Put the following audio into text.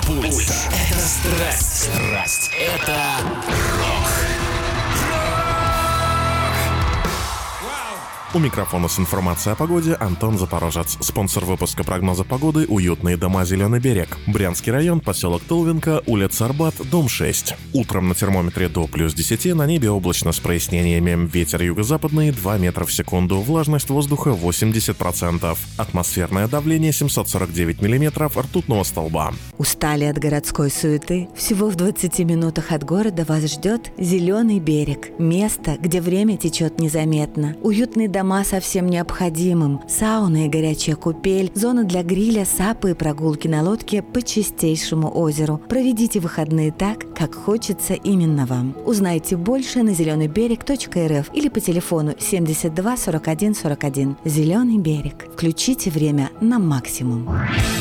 Пульс. Это страсть. Это рок. У микрофона с информацией о погоде Антон Запорожец. Спонсор выпуска прогноза погоды — уютные дома «Зеленый берег». Брянский район, поселок Тулвинка, улица Арбат, дом 6. Утром на термометре до плюс 10, на небе облачно с прояснениями. Ветер юго-западный 2 метра в секунду, влажность воздуха 80%. Атмосферное давление 749 миллиметров ртутного столба. Устали от городской суеты? Всего в 20 минутах от города вас ждет «Зеленый берег». Место, где время течет незаметно. Уютные дома со всем необходимым. Сауна и горячая купель, зона для гриля, сапы и прогулки на лодке по чистейшему озеру. Проведите выходные так, как хочется именно вам. Узнайте больше на зеленыйберег.рф или по телефону 72 41 41. «Зеленый берег». Включите время на максимум.